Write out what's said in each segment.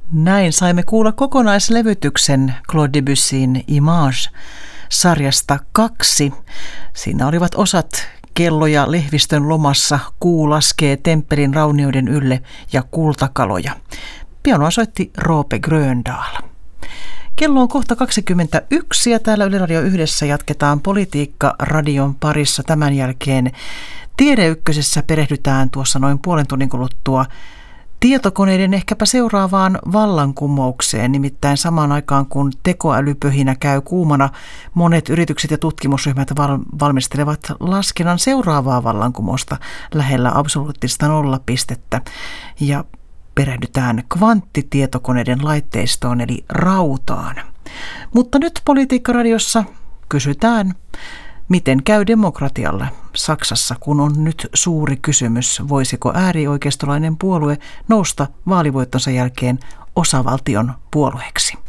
Näin saimme kuulla kokonaislevytyksen Claude Debussyn Image-sarjasta 2. Siinä olivat osat Kello ja Lehvistön lomassa, Kuu laskee temppelin raunioiden ylle ja Kultakaloja. Pianoa soitti Roope Gröndahl. Kello on kohta 21 ja täällä Yle Radio 1 jatketaan Politiikka-radion parissa. Tämän jälkeen Tiede Ykkösessä perehdytään tuossa noin puolen tunnin kuluttua tietokoneiden ehkäpä seuraavaan vallankumoukseen, nimittäin samaan aikaan kun tekoälypöhinä käy kuumana, monet yritykset ja tutkimusryhmät valmistelevat laskennan seuraavaa vallankumousta lähellä absoluuttista nollapistettä ja perehdytään kvanttitietokoneiden laitteistoon eli rautaan. Mutta nyt Politiikka-radiossa kysytään, miten käy demokratialle Saksassa, kun on nyt suuri kysymys, voisiko äärioikeistolainen puolue nousta vaalivoittonsa jälkeen osavaltion puolueeksi.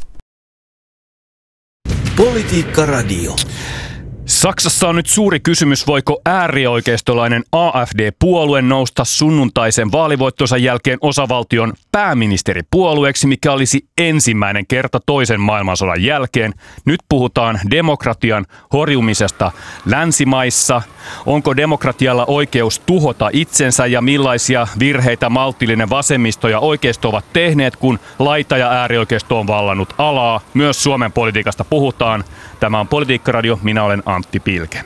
Politiikka-radio. Saksassa on nyt suuri kysymys, voiko äärioikeistolainen AfD-puolue nousta sunnuntaisen vaalivoittonsa jälkeen osavaltion pääministeripuolueeksi, mikä olisi ensimmäinen kerta toisen maailmansodan jälkeen. Nyt puhutaan demokratian horjumisesta länsimaissa. Onko demokratialla oikeus tuhota itsensä ja millaisia virheitä maltillinen vasemmisto ja oikeisto ovat tehneet, kun laita- ja äärioikeisto on vallannut alaa? Myös Suomen politiikasta puhutaan. Tämä on Politiikka-radio. Minä olen Antti Pilke.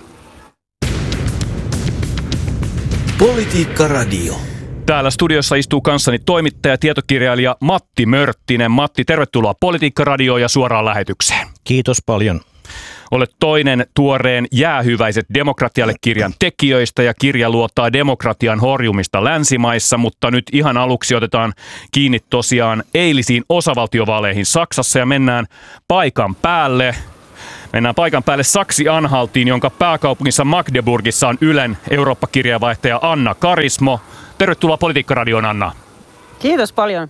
Politiikka-radio. Täällä studiossa istuu kanssani toimittaja ja tietokirjailija Matti Mörttinen. Matti, tervetuloa Politiikka-radioon ja suoraan lähetykseen. Kiitos paljon. Olet toinen tuoreen Jäähyväiset demokratialle -kirjan tekijöistä ja kirja luottaa demokratian horjumista länsimaissa, mutta nyt ihan aluksi otetaan kiinni tosiaan eilisiin osavaltiovaaleihin Saksassa ja mennään paikan päälle. Mennään paikan päälle Saksi-Anhaltiin, jonka pääkaupungissa Magdeburgissa on Ylen Eurooppa-kirjavaihtaja Anna Karismo. Tervetuloa Politiikka-radioon, Anna. Kiitos paljon.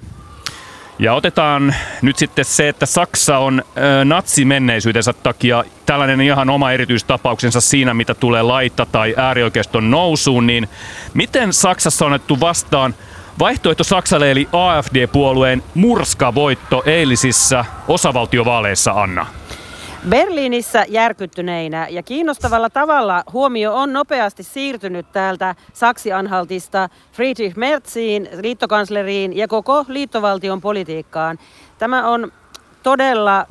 Ja otetaan nyt sitten se, että Saksa on natsimenneisyytensä takia tällainen ihan oma erityistapauksensa siinä, mitä tulee laita- tai äärioikeiston nousuun, niin miten Saksassa on otettu vastaan vaihtoehto Saksalle eli AfD-puolueen murskavoitto eilisissä osavaltiovaaleissa, Anna? Berliinissä järkyttyneinä ja kiinnostavalla tavalla huomio on nopeasti siirtynyt täältä Saksi-Anhaltista Friedrich Merziin, liittokansleriin ja koko liittovaltion politiikkaan. Tämä on todella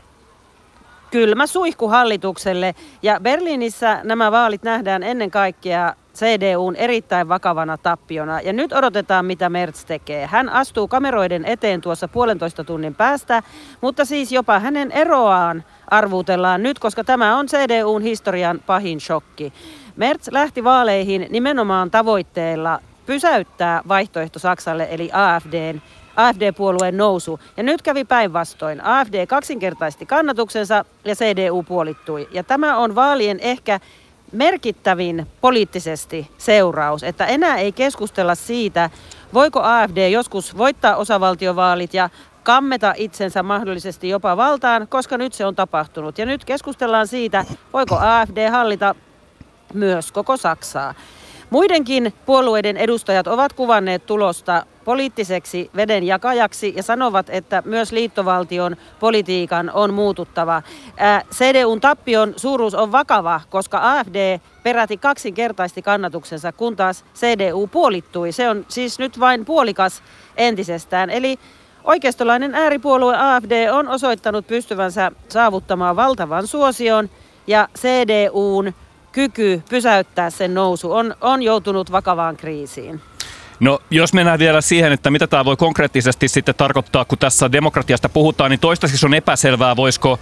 kylmä suihku hallitukselle ja Berliinissä nämä vaalit nähdään ennen kaikkea CDUn erittäin vakavana tappiona. Ja nyt odotetaan, mitä Merz tekee. Hän astuu kameroiden eteen tuossa 1,5 tunnin päästä, mutta siis jopa hänen eroaan arvuutellaan nyt, koska tämä on CDUn historian pahin shokki. Merz lähti vaaleihin nimenomaan tavoitteella pysäyttää vaihtoehto Saksalle eli AfD-puolueen nousu. Ja nyt kävi päinvastoin. AfD kaksinkertaisti kannatuksensa ja CDU puolittui. Ja tämä on vaalien ehkä merkittävin poliittisesti seuraus, että enää ei keskustella siitä, voiko AfD joskus voittaa osavaltiovaalit ja kammeta itsensä mahdollisesti jopa valtaan, koska nyt se on tapahtunut. Ja nyt keskustellaan siitä, voiko AfD hallita myös koko Saksaa. Muidenkin puolueiden edustajat ovat kuvanneet tulosta poliittiseksi vedenjakajaksi ja sanovat, että myös liittovaltion politiikan on muututtava. CDUn tappion suuruus on vakava, koska AfD peräti kaksinkertaisti kannatuksensa, kun taas CDU puolittui. Se on siis nyt vain puolikas entisestään. Eli oikeistolainen ääripuolue AfD on osoittanut pystyvänsä saavuttamaan valtavan suosion ja CDUn kyky pysäyttää sen nousu on joutunut vakavaan kriisiin. No, jos mennään vielä siihen, että mitä tämä voi konkreettisesti sitten tarkoittaa, kun tässä demokratiasta puhutaan, niin toistaiseksi on epäselvää, voisiko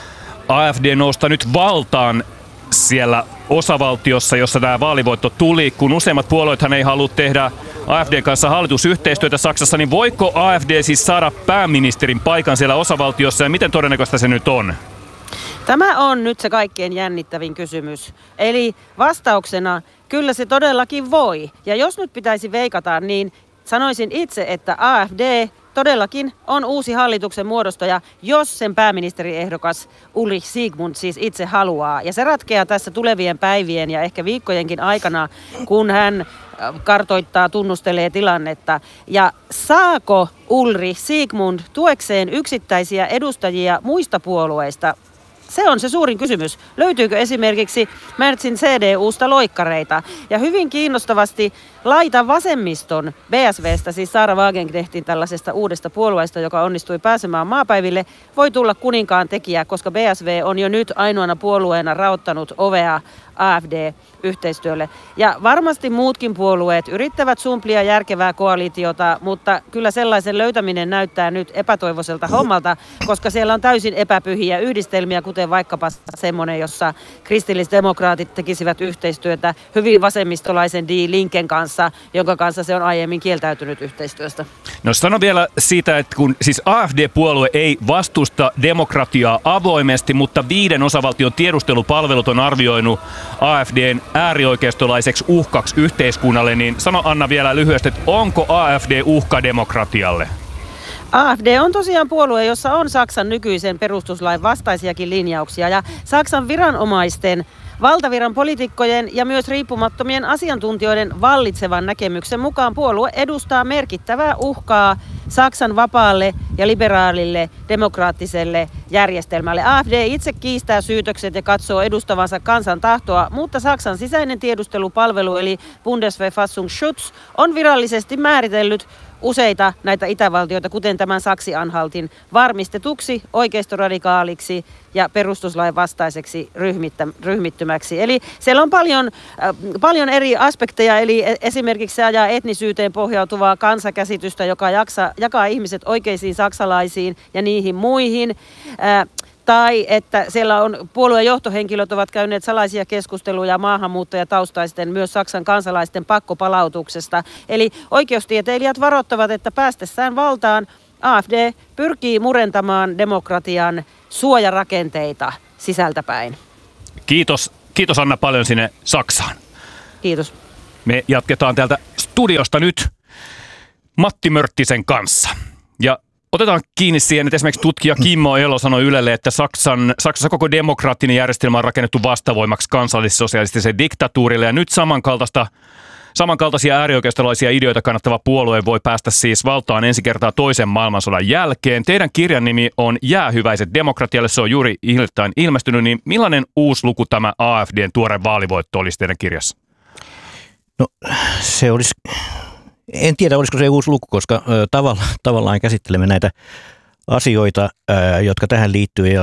AfD nousta nyt valtaan siellä osavaltiossa, jossa tämä vaalivoitto tuli, kun useimmat puolueethan ei halua tehdä AfDn kanssa hallitusyhteistyötä Saksassa, niin voiko AfD siis saada pääministerin paikan siellä osavaltiossa ja miten todennäköistä se nyt on? Tämä on nyt se kaikkein jännittävin kysymys. Eli vastauksena kyllä se todellakin voi. Ja jos nyt pitäisi veikata, niin sanoisin itse, että AfD todellakin on uusi hallituksen muodostaja, jos sen pääministeriehdokas Ulrich Siegmund siis itse haluaa. Ja se ratkeaa tässä tulevien päivien ja ehkä viikkojenkin aikana, kun hän kartoittaa, tunnustelee tilannetta. Ja saako Ulrich Siegmund tuekseen yksittäisiä edustajia muista puolueista? Se on se suurin kysymys. Löytyykö esimerkiksi Merzin CDUsta loikkareita? Ja hyvin kiinnostavasti laita vasemmiston BSVstä, siis Sarah Wagenknechtin tällaisesta uudesta puolueesta, joka onnistui pääsemään maapäiville, voi tulla kuninkaan tekijä, koska BSV on jo nyt ainoana puolueena raottanut ovea AfD-yhteistyölle. Ja varmasti muutkin puolueet yrittävät sumplia järkevää koalitiota, mutta kyllä sellaisen löytäminen näyttää nyt epätoivoiselta hommalta, koska siellä on täysin epäpyhiä yhdistelmiä, kuten vaikkapa semmoinen, jossa kristillisdemokraatit tekisivät yhteistyötä hyvin vasemmistolaisen Die Linken kanssa, jonka kanssa se on aiemmin kieltäytynyt yhteistyöstä. No sano vielä siitä, että kun siis AfD-puolue ei vastusta demokratiaa avoimesti, mutta 5 osavaltion tiedustelupalvelut on arvioinut AfDn äärioikeistolaiseksi uhkaksi yhteiskunnalle, niin sano Anna vielä lyhyesti, että onko AfD uhka demokratialle? AfD on tosiaan puolue, jossa on Saksan nykyisen perustuslain vastaisiakin linjauksia ja Saksan viranomaisten, valtaviran poliitikkojen ja myös riippumattomien asiantuntijoiden vallitsevan näkemyksen mukaan puolue edustaa merkittävää uhkaa Saksan vapaalle ja liberaalille demokraattiselle järjestelmälle. AfD itse kiistää syytökset ja katsoo edustavansa kansan tahtoa, mutta Saksan sisäinen tiedustelupalvelu eli Bundesverfassungsschutz on virallisesti määritellyt useita näitä itävaltioita, kuten tämän Saksi-Anhaltin, varmistetuksi oikeistoradikaaliksi ja perustuslain vastaiseksi ryhmittymäksi. Eli siellä on paljon eri aspekteja, eli esimerkiksi se ajaa etnisyyteen pohjautuvaa kansakäsitystä, joka jakaa ihmiset oikeisiin saksalaisiin ja niihin muihin. Tai että siellä on puolueen johtohenkilöt ovat käyneet salaisia keskusteluja maahanmuuttajataustaisten, myös Saksan kansalaisten pakkopalautuksesta. Eli oikeustieteilijät varoittavat, että päästessään valtaan AfD pyrkii murentamaan demokratian suojarakenteita sisältäpäin. Kiitos Anna paljon sinne Saksaan. Kiitos. Me jatketaan täältä studiosta nyt Matti Mörttisen kanssa. Ja otetaan kiinni siihen, että esimerkiksi tutkija Kimmo Elo sanoi Ylelle, että Saksassa koko demokraattinen järjestelmä on rakennettu vastavoimaksi kansallissosialistiselle diktatuurille. Ja nyt samankaltaisia äärioikeistolaisia ideoita kannattava puolue voi päästä siis valtaan ensi kertaa toisen maailmansodan jälkeen. Teidän kirjan nimi on Jäähyväiset demokratialle, se on juuri hiljattain ilmestynyt. Niin millainen uusi luku tämä AfDn tuore vaalivoitto olisi teidän kirjassa? No se olisi... En tiedä, olisiko se uusi luku, koska tavallaan käsittelemme näitä asioita, jotka tähän liittyy ja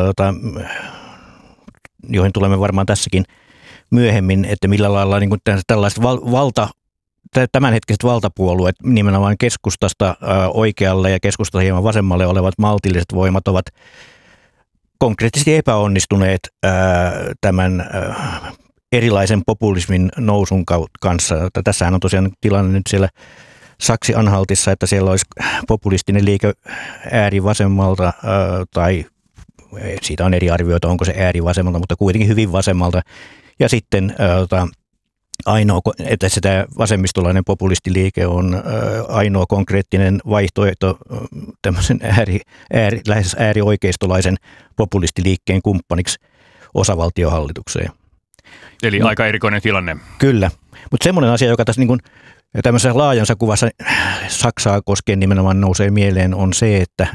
joihin tulemme varmaan tässäkin myöhemmin, että millä lailla niin kuin tällaiset tämänhetkiset valtapuolueet, nimenomaan keskustasta oikealle ja keskustasta hieman vasemmalle olevat maltilliset voimat ovat konkreettisesti epäonnistuneet tämän erilaisen populismin nousun kanssa. Tässähän on tosiaan tilanne nyt siellä Saksi-Anhaltissa, että siellä olisi populistinen liike äärivasemmalta, tai siitä on eri arvioita, onko se äärivasemmalta, mutta kuitenkin hyvin vasemmalta. Ja sitten ainoa, että sitä vasemmistolainen populistiliike on ainoa konkreettinen vaihtoehto tämmöisen lähes äärioikeistolaisen populistiliikkeen kumppaniksi osavaltiohallitukseen. Eli aika erikoinen tilanne. Kyllä, mutta semmoinen asia, joka tässä niin kuin tämmöisessä laajansa kuvassa Saksaa koskien nimenomaan nousee mieleen, on se, että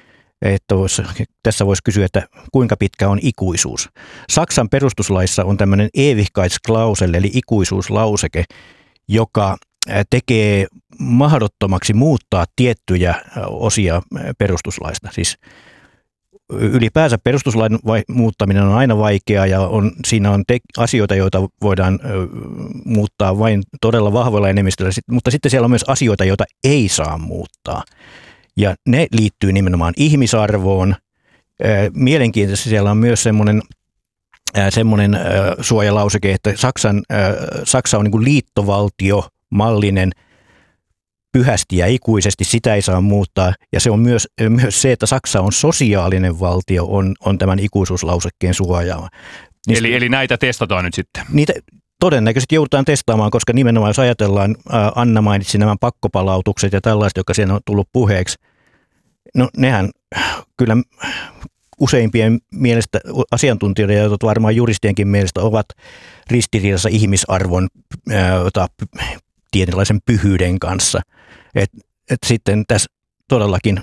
tässä voisi kysyä, että kuinka pitkä on ikuisuus. Saksan perustuslaissa on tämmöinen Ewigkeitsklausel, eli ikuisuuslauseke, joka tekee mahdottomaksi muuttaa tiettyjä osia perustuslaista. Siis ylipäänsä perustuslain muuttaminen on aina vaikeaa ja siinä on asioita, joita voidaan muuttaa vain todella vahvoilla enemmistöllä, mutta sitten siellä on myös asioita, joita ei saa muuttaa. Ja ne liittyy nimenomaan ihmisarvoon. Mielenkiintoisesti siellä on myös semmoinen suojalauseke, että Saksa on niin kuin liittovaltiomallinen pyhästi ja ikuisesti, sitä ei saa muuttaa. Ja se on myös se, että Saksa on sosiaalinen valtio, on tämän ikuisuuslausekkeen suojaama. Eli näitä testataan nyt sitten? Niitä todennäköisesti joudutaan testaamaan, koska nimenomaan jos ajatellaan, Anna mainitsi nämä pakkopalautukset ja tällaiset, jotka siellä on tullut puheeksi, No nehän kyllä useimpien mielestä, asiantuntijoiden ja varmaan juristienkin mielestä ovat ristiriidassa ihmisarvon tietynlaisen pyhyyden kanssa. Et sitten tässä todellakin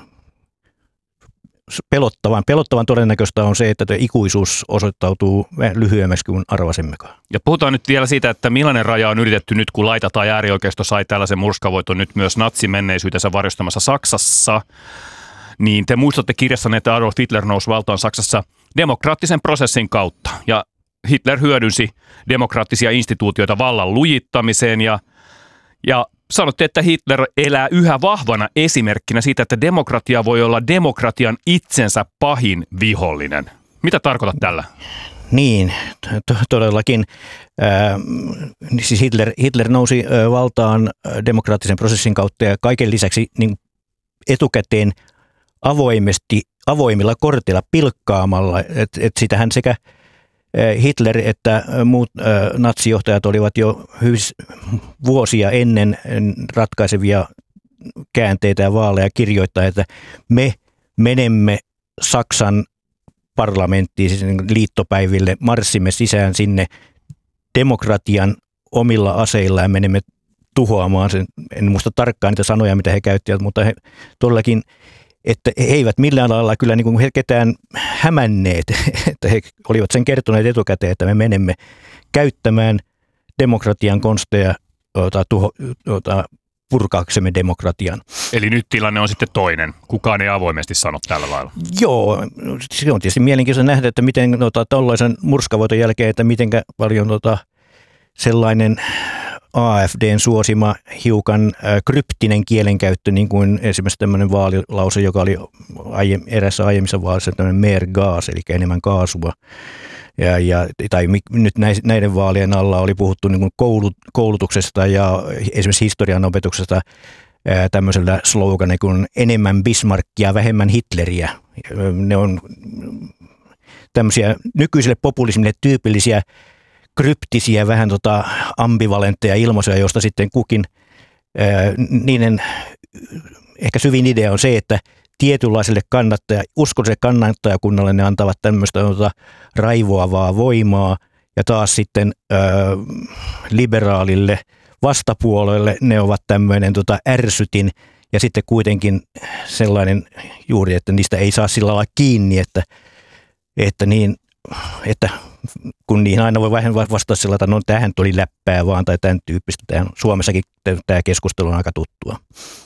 pelottavan todennäköistä on se, että ikuisuus osoittautuu lyhyemmäksi kuin arvasimmekaan. Ja puhutaan nyt vielä siitä, että millainen raja on yritetty nyt, kun laita tai äärioikeisto sai tällaisen murskavoiton nyt myös natsimenneisyytensä varjostamassa Saksassa. Niin te muistatte kirjassanne, että Adolf Hitler nousi valtaan Saksassa demokraattisen prosessin kautta. Ja Hitler hyödynsi demokraattisia instituutioita vallan lujittamiseen ja sanotte, että Hitler elää yhä vahvana esimerkkinä siitä, että demokratia voi olla demokratian itsensä pahin vihollinen. Mitä tarkoitat tällä? Niin, todellakin. Siis Hitler nousi valtaan demokraattisen prosessin kautta ja kaiken lisäksi niin etukäteen avoimilla kortilla pilkkaamalla. Et sitähän sekä Hitler että muut natsijohtajat olivat jo vuosia ennen ratkaisevia käänteitä ja vaaleja kirjoittaa, että me menemme Saksan parlamenttiin, siis liittopäiville, marssimme sisään sinne demokratian omilla aseilla ja menemme tuhoamaan sen. En muista tarkkaan niitä sanoja, mitä he käyttivät, mutta he todellakin, että he eivät millään lailla kyllä niin kuin he ketään hämänneet, että he olivat sen kertoneet etukäteen, että me menemme käyttämään demokratian konsteja purkaaksemme demokratian. Eli nyt tilanne on sitten toinen. Kukaan ei avoimesti sano tällä lailla. Joo, se on tietysti mielenkiintoista nähdä, että miten tällaisen murskavoiton jälkeen, että miten paljon sellainen AFDn suosima hiukan kryptinen kielenkäyttö, niin kuin esimerkiksi tämmöinen vaalilause, joka oli erässä aiemmissa vaalissa tämmöinen mehr gas, eli enemmän kaasua. Tai nyt näiden vaalien alla oli puhuttu niin kuin koulutuksesta ja esimerkiksi historian opetuksesta tämmöisellä sloganeilla kuin enemmän Bismarckia, vähemmän Hitleriä. Ne on tämmöisiä nykyiselle populismille tyypillisiä kryptisiä, vähän ambivalentteja ilmaisuja, joista sitten kukin, niiden ehkä syvin idea on se, että tietynlaiselle uskolliselle kannattajakunnalle ne antavat tämmöistä raivoavaa voimaa, ja taas sitten liberaalille vastapuolelle ne ovat tämmöinen ärsytin, ja sitten kuitenkin sellainen juuri, että niistä ei saa sillä lailla kiinni, että kun niihin aina voi vähän vastata sillä, että no tämähän tuli läppää vaan tai tämän tyyppistä. Suomessakin tämä keskustelu on aika tuttua.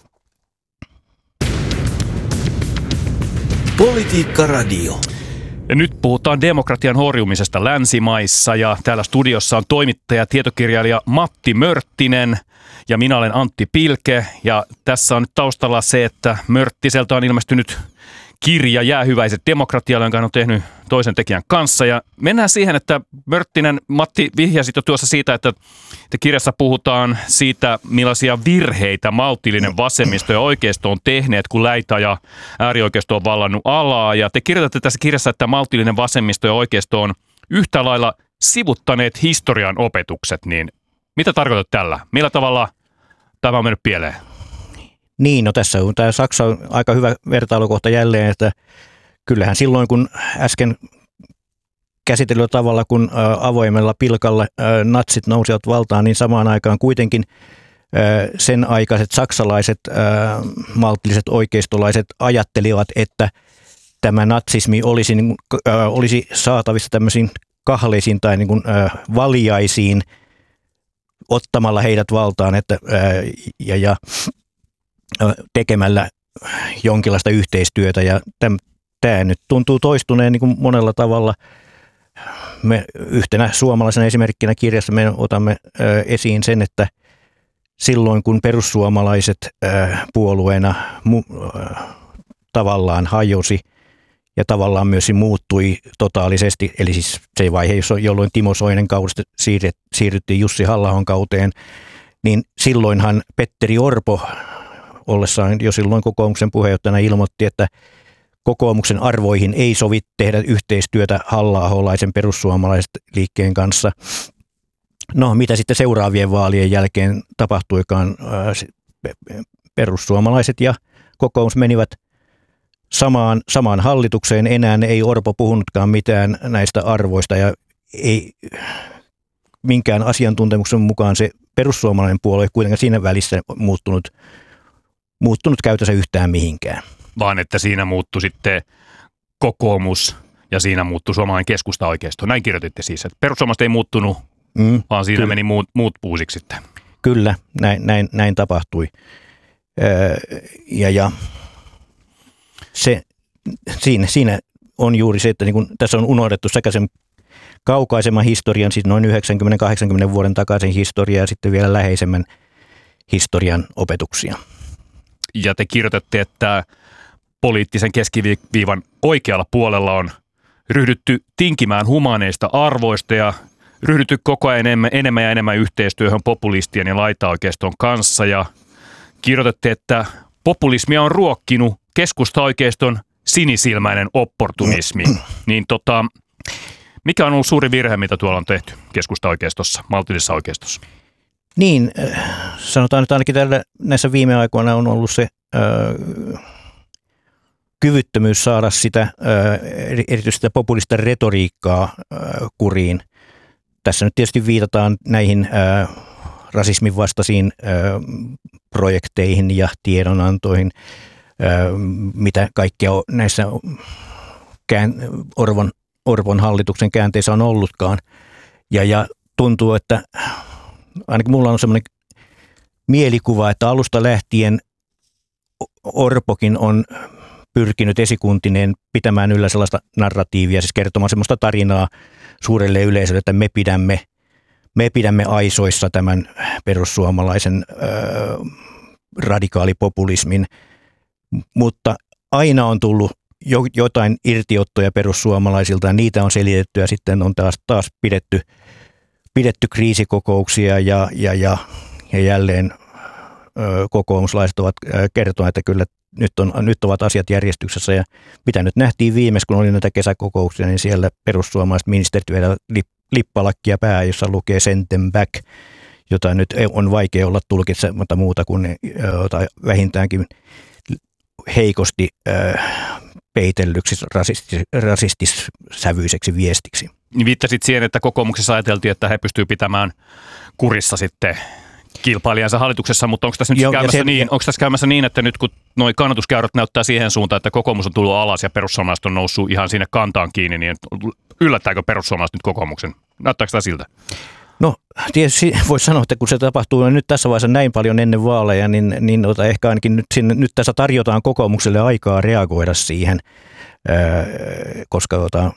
Politiikka Radio. Ja nyt puhutaan demokratian horjumisesta länsimaissa ja täällä studiossa on toimittaja, tietokirjailija Matti Mörttinen ja minä olen Antti Pilke. Ja tässä on nyt taustalla se, että Mörttiseltä on ilmestynyt kirja Jäähyväiset demokratialle, jonka hän on tehnyt toisen tekijän kanssa. Ja mennään siihen, että Mörttinen, Matti vihjasi jo tuossa siitä, että kirjassa puhutaan siitä, millaisia virheitä maltillinen vasemmisto ja oikeisto on tehneet, kun läitä ja äärioikeisto on vallannut alaa. Ja te kirjoitatte tässä kirjassa, että maltillinen vasemmisto ja oikeisto on yhtä lailla sivuttaneet historian opetukset. Niin mitä tarkoitat tällä? Millä tavalla tämä on mennyt pieleen? Niin, no tässä on tämä Saksa on aika hyvä vertailukohta jälleen, että kyllähän silloin kun äsken käsitellyllä tavalla, kun avoimella pilkalla natsit nousivat valtaan, niin samaan aikaan kuitenkin sen aikaiset saksalaiset maltilliset oikeistolaiset ajattelivat, että tämä natsismi olisi saatavissa tämmöisiin kahleisiin tai niin kuin valjaisiin ottamalla heidät valtaan ja tekemällä jonkinlaista yhteistyötä, ja tämä nyt tuntuu toistuneen niin kuin monella tavalla. Me yhtenä suomalaisena esimerkkinä kirjassa me otamme esiin sen, että silloin kun perussuomalaiset puolueena tavallaan hajosi ja tavallaan myös muuttui totaalisesti, eli siis se vaihe, jolloin Timo Soinen kaudesta siirryttiin Jussi Halla-ahon kauteen, niin silloinhan Petteri Orpo ollessaan jo silloin kokoomuksen puheenjohtajana ilmoitti, että kokoomuksen arvoihin ei sovi tehdä yhteistyötä Halla-aholaisen perussuomalaiset liikkeen kanssa. No, mitä sitten seuraavien vaalien jälkeen tapahtuikaan? Perussuomalaiset ja kokoomus menivät samaan hallitukseen. Enää ei Orpo puhunutkaan mitään näistä arvoista ja ei minkään asiantuntemuksen mukaan se perussuomalainen puolue kuitenkaan siinä välissä muuttunut käytössä yhtään mihinkään. Vaan että siinä muuttui sitten kokoomus ja siinä muuttui suomalainen keskusta-oikeisto. Näin kirjoititte siis, että perussuomalaiset ei muuttunut, vaan siinä meni muut puusiksi sitten. Kyllä, näin tapahtui. Siinä on juuri se, että niin kun tässä on unohdettu sekä sen kaukaisemman historian, siis noin 90-80 vuoden takaisin historiaa ja sitten vielä läheisemmän historian opetuksia. Ja te kirjoitatte, että poliittisen keskiviivan oikealla puolella on ryhdytty tinkimään humaaneista arvoista ja ryhdytty koko ajan enemmän ja enemmän yhteistyöhön populistien ja laitaoikeiston kanssa. Ja kirjoitatte, että populismia on ruokkinut keskusta-oikeiston sinisilmäinen opportunismi. Niin mikä on ollut suuri virhe, mitä tuolla on tehty keskusta-oikeistossa, maltillisessa oikeistossa? Niin, sanotaan nyt ainakin näissä viime aikoina on ollut se kyvyttömyys saada sitä erityisesti sitä populista retoriikkaa kuriin. Tässä nyt tietysti viitataan näihin rasismin vastaisiin projekteihin ja tiedonantoihin, mitä kaikkea näissä Orpon hallituksen käänteissä on ollutkaan. Ja tuntuu, että ainakin mulla on semmoinen mielikuva, että alusta lähtien Orpokin on pyrkinyt esikuntineen pitämään yllä sellaista narratiivia, siis kertomaan semmoista tarinaa suurelle yleisölle, että me pidämme aisoissa tämän perussuomalaisen radikaalipopulismin, mutta aina on tullut jotain irtiottoja perussuomalaisilta ja niitä on selitetty ja sitten on taas pidetty kriisikokouksia ja jälleen kokoomuslaiset ovat kertoneet, että kyllä nyt ovat asiat järjestyksessä ja mitä nyt nähtiin viimeksi, kun oli näitä kesäkokouksia, niin siellä perussuomalaiset ministerit vielä lippalakkia päähän, jossa lukee send them back, jota nyt on vaikea olla tulkitsematta muuta kuin tai vähintäänkin heikosti peitellyksi rasistissävyiseksi viestiksi. Niin viittasit siihen, että kokoomuksessa ajateltiin, että he pystyvät pitämään kurissa sitten kilpailijansa hallituksessa, mutta onko tässä nyt käymässä niin, että nyt kun nuo kannatuskäyrät näyttää siihen suuntaan, että kokoomus on tullut alas ja perussuomalaiset on noussut ihan sinne kantaan kiinni, niin yllättääkö perussuomalaiset nyt kokoomuksen? Näyttääkö tämä siltä? No tietysti voisi sanoa, että kun se tapahtuu nyt tässä vaiheessa näin paljon ennen vaaleja, niin ehkä ainakin nyt tässä tarjotaan kokoomukselle aikaa reagoida siihen, koska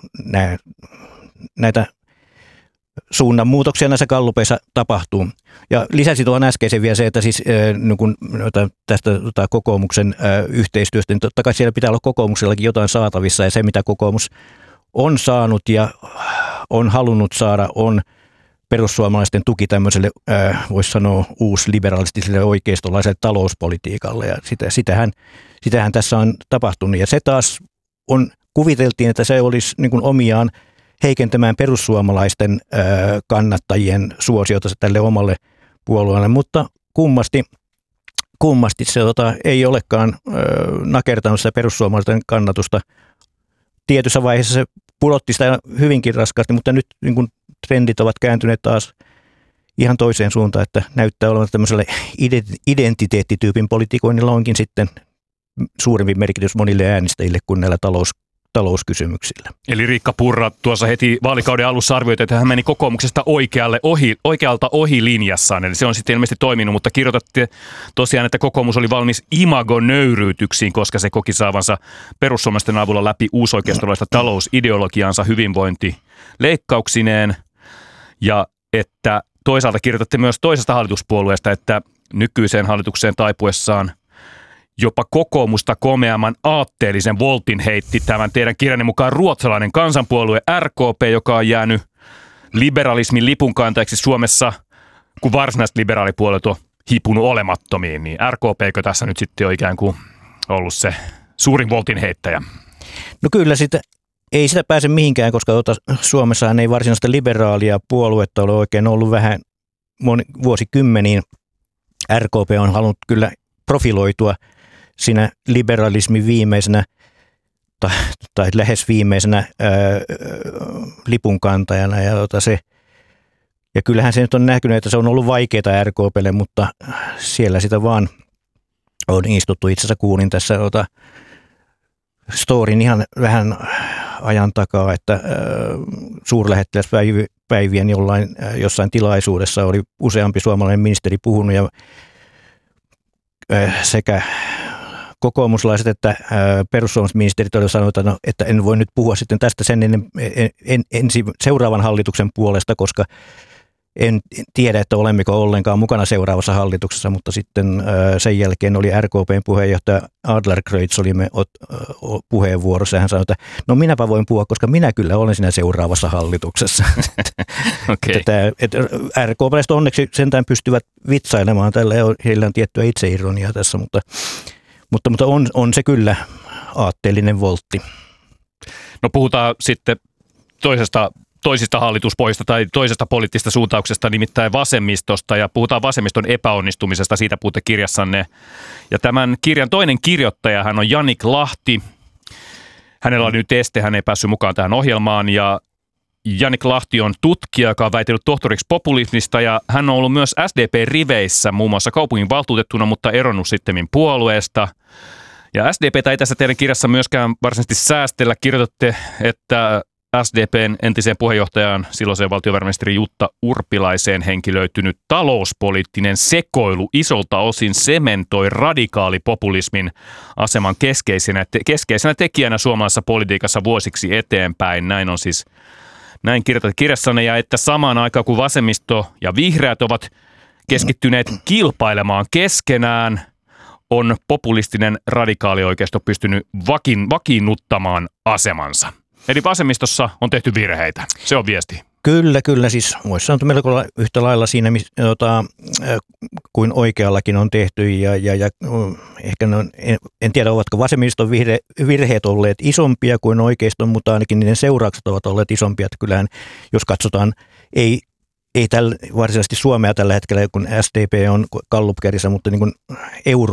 näitä suunnanmuutoksia näissä gallupeissa tapahtuu. Ja lisäsi tuohon äskeisen vielä se, että siis kun tästä kokoomuksen yhteistyöstä, niin totta kai siellä pitää olla kokoomuksellakin jotain saatavissa ja se mitä kokoomus on saanut ja on halunnut saada on perussuomalaisten tuki tämmöiselle, voisi sanoa, uusliberalistiselle oikeistolaiselle talouspolitiikalle ja sitähän tässä on tapahtunut ja se taas kuviteltiin, että se olisi niin kuin omiaan heikentämään perussuomalaisten kannattajien suosiota tälle omalle puolueelle, mutta kummasti se ei olekaan nakertanut sitä perussuomalaisten kannatusta. Tietyssä vaiheessa se pudotti sitä hyvinkin raskaasti, mutta nyt niin kuin trendit ovat kääntyneet taas ihan toiseen suuntaan, että näyttää olevan tämmöiselle identiteettityypin politikoinnilla onkin sitten suurempi merkitys monille äänestäjille kuin näillä talouskysymyksillä. Eli Riikka Purra tuossa heti vaalikauden alussa arvioi, että hän meni kokoomuksesta oikealta ohi linjassaan, eli se on sitten ilmeisesti toiminut, mutta kirjoitatte tosiaan, että kokoomus oli valmis imagonöyryytyksiin, koska se koki saavansa perussuomalaisten avulla läpi uusoikeistolaista talousideologiaansa hyvinvointileikkauksineen, ja että toisaalta kirjoitatte myös toisesta hallituspuolueesta, että nykyiseen hallitukseen taipuessaan jopa kokoomusta komeamman aatteellisen voltin heitti tämän teidän kirjanne mukaan ruotsalainen kansanpuolue RKP, joka on jäänyt liberalismin lipunkantajaksi Suomessa, kun varsinaiset liberaalipuolueet on hipunut olemattomiin. Niin RKPkö tässä nyt sitten on ikään kuin ollut se suurin voltin heittäjä? No kyllä ei sitä pääse mihinkään, koska Suomessahan ei varsinaista liberaalia puoluetta ole oikein ollut vähän vuosikymmeniin. RKP on halunnut kyllä profiloitua siinä liberalismin viimeisenä tai lähes viimeisenä lipunkantajana. Ja kyllähän se nyt on näkynyt, että se on ollut vaikeaa RKP:lle, mutta siellä sitä vaan on istuttu. Itse asiassa kuulin tässä storin ihan vähän ajan takaa, että suurlähettiläspäivien jossain tilaisuudessa oli useampi suomalainen ministeri puhunut ja sekä kokoomuslaiset että perussuomalaiset ministerit olivat sanoneet, että en voi nyt puhua sitten tästä sen seuraavan hallituksen puolesta, koska en tiedä, että olemmeko ollenkaan mukana seuraavassa hallituksessa, mutta sitten sen jälkeen oli RKP:n puheenjohtaja Adlercreutz olimme puheenvuorossa ja hän sanoi, että no minäpä voin puhua, koska minä kyllä olen siinä seuraavassa hallituksessa. Okay. RKP:läiset onneksi sentään pystyvät vitsailemaan, tällä heillä on tiettyä itseironiaa tässä, mutta on se kyllä aatteellinen voltti. No puhutaan sitten toisista hallituspohjista tai toisesta poliittisesta suuntauksesta, nimittäin vasemmistosta, ja puhutaan vasemmiston epäonnistumisesta, siitä puhutte kirjassanne. Ja tämän kirjan toinen kirjoittaja, hän on Jannik Lahti. Hänellä on nyt este, hän ei päässyt mukaan tähän ohjelmaan, ja Jannik Lahti on tutkija, joka on väitellyt tohtoriksi populismista, ja hän on ollut myös SDP-riveissä, muun muassa kaupunginvaltuutettuna, mutta eronnut sittemmin puolueesta. Ja SDP:tä ei tässä teidän kirjassa myöskään varsinaisesti säästellä. Kirjoitatte, että SDP:n entiseen puheenjohtajaan, silloiseen valtiovarainministeri Jutta Urpilaiseen henkilöitynyt talouspoliittinen sekoilu isolta osin sementoi radikaalipopulismin aseman keskeisenä tekijänä suomalaisessa politiikassa vuosiksi eteenpäin. Näin kirjoitat kirjassanne, ja että samaan aikaan kun vasemmisto ja vihreät ovat keskittyneet kilpailemaan keskenään, on populistinen radikaalioikeisto pystynyt vakiinnuttamaan asemansa. Eli vasemmistossa on tehty virheitä. Se on viesti. Kyllä. Siis voisi sanoa melko yhtä lailla siinä, kuin oikeallakin on tehty. Ja ehkä en tiedä, ovatko vasemmiston virheet olleet isompia kuin oikeiston, mutta ainakin niiden seuraukset ovat olleet isompia. Että kyllähän, jos katsotaan, ei varsinaisesti Suomea tällä hetkellä, kun SDP on Gallupkärjessä, mutta niin kuin